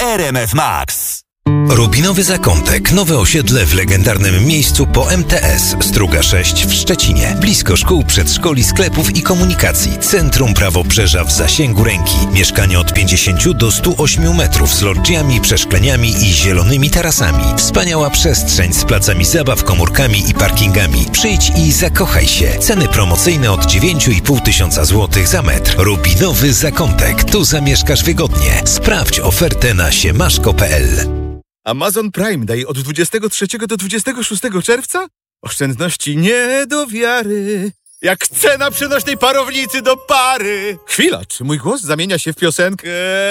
RMF Max. Rubinowy Zakątek, nowe osiedle w legendarnym miejscu po MTS, Struga 6 w Szczecinie. Blisko szkół, przedszkoli, sklepów i komunikacji. Centrum Prawobrzeża w zasięgu ręki. Mieszkania od 50 do 108 metrów z lodżiami, przeszkleniami i zielonymi tarasami. Wspaniała przestrzeń z placami zabaw, komórkami i parkingami. Przyjdź i zakochaj się. Ceny promocyjne od 9,5 tysiąca złotych za metr. Rubinowy Zakątek. Tu zamieszkasz wygodnie. Sprawdź ofertę na siemaszko.pl. Amazon Prime Day od 23 do 26 czerwca? Oszczędności nie do wiary. Jak cena przenośnej parownicy do pary. Chwila, czy mój głos zamienia się w piosenkę?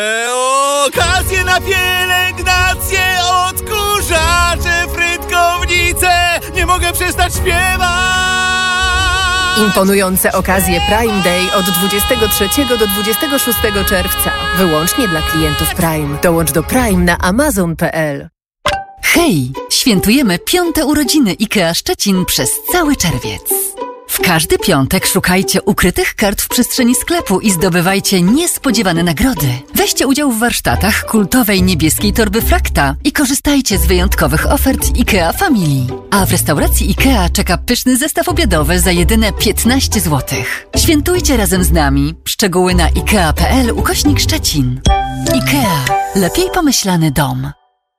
Okazje na pielęgnację, odkurzacze, frytkownice. Nie mogę przestać śpiewać. Imponujące okazje Prime Day od 23 do 26 czerwca. Wyłącznie dla klientów Prime. Dołącz do Prime na amazon.pl. Hej! Świętujemy 5. urodziny IKEA Szczecin przez cały czerwiec. W każdy piątek szukajcie ukrytych kart w przestrzeni sklepu i zdobywajcie niespodziewane nagrody. Weźcie udział w warsztatach kultowej niebieskiej torby Frakta i korzystajcie z wyjątkowych ofert IKEA Family. A w restauracji IKEA czeka pyszny zestaw obiadowy za jedyne 15 zł. Świętujcie razem z nami. Szczegóły na ikea.pl/Szczecin. IKEA. Lepiej pomyślany dom.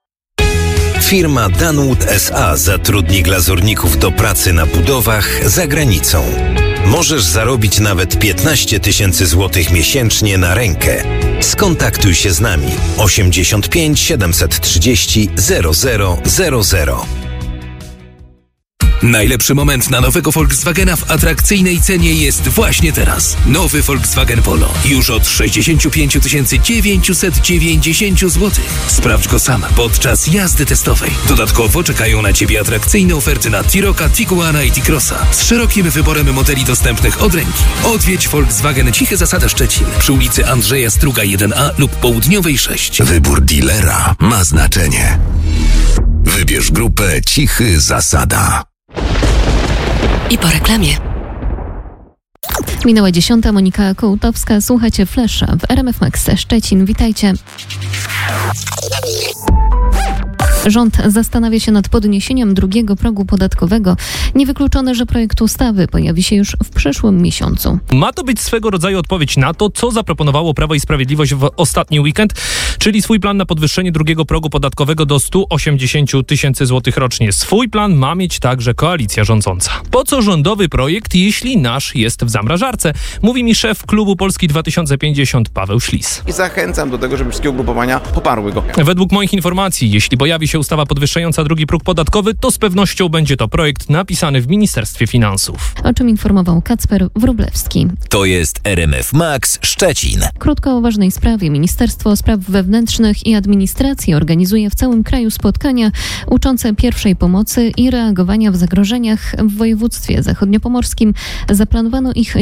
Firma Danwood S.A. zatrudni glazurników do pracy na budowach za granicą. Możesz zarobić nawet 15 tysięcy złotych miesięcznie na rękę. Skontaktuj się z nami 85 730 0000. Najlepszy moment na nowego Volkswagena w atrakcyjnej cenie jest właśnie teraz. Nowy Volkswagen Polo. Już od 65 990 zł. Sprawdź go sam podczas jazdy testowej. Dodatkowo czekają na Ciebie atrakcyjne oferty na T-Rocka, Tiguana i T-Crossa z szerokim wyborem modeli dostępnych od ręki. Odwiedź Volkswagen Cichy Zasada Szczecin przy ulicy Andrzeja Struga 1A lub Południowej 6. Wybór dealera ma znaczenie. Wybierz grupę Cichy Zasada. I po reklamie. Minęła 10. Monika Kołtowska. Słuchacie Flesza w RMF Max Szczecin. Witajcie. Rząd zastanawia się nad podniesieniem drugiego progu podatkowego. Niewykluczone, że projekt ustawy pojawi się już w przyszłym miesiącu. Ma to być swego rodzaju odpowiedź na to, co zaproponowało Prawo i Sprawiedliwość w ostatni weekend, czyli swój plan na podwyższenie drugiego progu podatkowego do 180 tysięcy złotych rocznie. Swój plan ma mieć także koalicja rządząca. Po co rządowy projekt, jeśli nasz jest w zamrażarce? Mówi mi szef klubu Polski 2050 Paweł Ślis. I zachęcam do tego, żeby wszystkie ugrupowania poparły go. Według moich informacji, jeśli pojawi się ustawa podwyższająca drugi próg podatkowy, to z pewnością będzie to projekt napisany w Ministerstwie Finansów. O czym informował Kacper Wróblewski. To jest RMF Max Szczecin. Krótko o ważnej sprawie. Ministerstwo Spraw Wewnętrznych i Administracji organizuje w całym kraju spotkania uczące pierwszej pomocy i reagowania w zagrożeniach w województwie zachodniopomorskim. Zaplanowano ich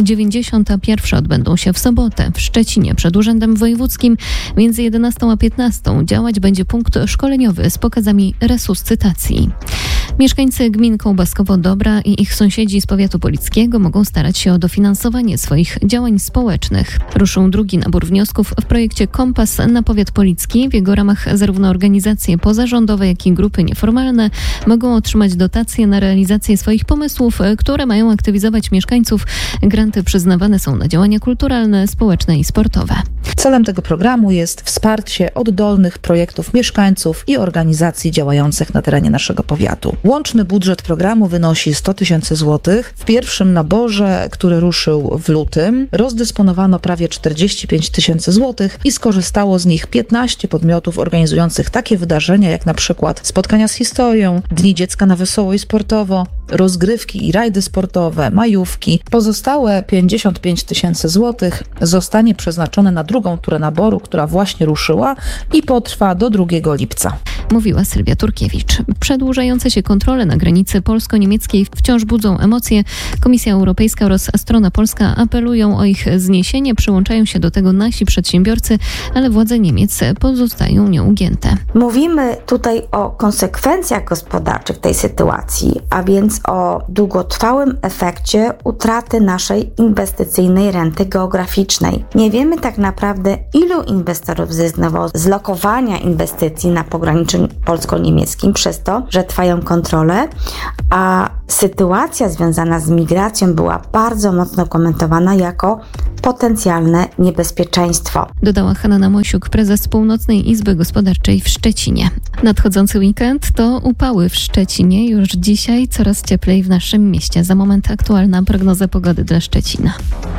91. Odbędą się w sobotę w Szczecinie przed Urzędem Wojewódzkim. Między 11 a 15 działać będzie punkt szkoleniowy z pokazami resuscytacji. Mieszkańcy gmin Kołbaskowo-Dobra i ich sąsiedzi z powiatu polickiego mogą starać się o dofinansowanie swoich działań społecznych. Ruszył drugi nabór wniosków w projekcie Kompas na powiat policki. W jego ramach zarówno organizacje pozarządowe, jak i grupy nieformalne mogą otrzymać dotacje na realizację swoich pomysłów, które mają aktywizować mieszkańców. Granty przyznawane są na działania kulturalne, społeczne i sportowe. Celem tego programu jest wsparcie oddolnych projektów mieszkańców i organizacji działających na terenie naszego powiatu. Łączny budżet programu wynosi 100 tysięcy złotych. W pierwszym naborze, który ruszył w lutym, rozdysponowano prawie 45 tysięcy złotych i skorzystało z nich 15 podmiotów organizujących takie wydarzenia jak na przykład spotkania z historią, Dni Dziecka na wesoło i sportowo, rozgrywki i rajdy sportowe, majówki. Pozostałe 55 tysięcy złotych zostanie przeznaczone na drugą turę naboru, która właśnie ruszyła i potrwa do 2 lipca. mówiła Sylwia Turkiewicz. Przedłużające się kontrole na granicy polsko-niemieckiej wciąż budzą emocje. Komisja Europejska oraz strona polska apelują o ich zniesienie. Przyłączają się do tego nasi przedsiębiorcy, ale władze Niemiec pozostają nieugięte. Mówimy tutaj o konsekwencjach gospodarczych tej sytuacji, a więc o długotrwałym efekcie utraty naszej inwestycyjnej renty geograficznej. Nie wiemy tak naprawdę, ilu inwestorów zrezygnowało z lokowania inwestycji na pograniczu polsko-niemieckim przez to, że trwają kontrole, a sytuacja związana z migracją była bardzo mocno komentowana jako potencjalne niebezpieczeństwo. Dodała Hanna Mosiuk, prezes Północnej Izby Gospodarczej w Szczecinie. Nadchodzący weekend to upały w Szczecinie. Już dzisiaj coraz cieplej w naszym mieście. Za moment aktualna prognoza pogody dla Szczecina.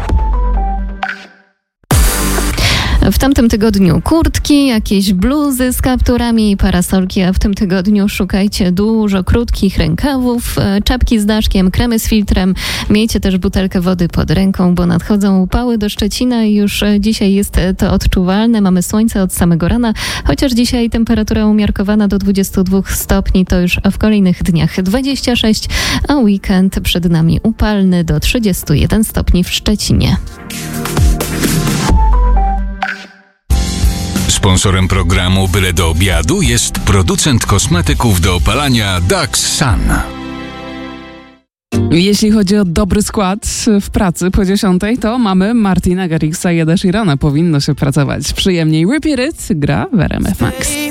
W tamtym tygodniu kurtki, jakieś bluzy z kapturami i parasolki, a w tym tygodniu szukajcie dużo krótkich rękawów, czapki z daszkiem, kremy z filtrem. Miejcie też butelkę wody pod ręką, bo nadchodzą upały do Szczecina i już dzisiaj jest to odczuwalne. Mamy słońce od samego rana, chociaż dzisiaj temperatura umiarkowana do 22 stopni, to już w kolejnych dniach 26, a weekend przed nami upalny do 31 stopni w Szczecinie. Sponsorem programu Byle do obiadu jest producent kosmetyków do opalania Dax Sun. Jeśli chodzi o dobry skład w pracy po 10, to mamy Martina Garrixa i Eda Sheerana. Powinno się pracować przyjemniej. Repeat It gra w RMF Max.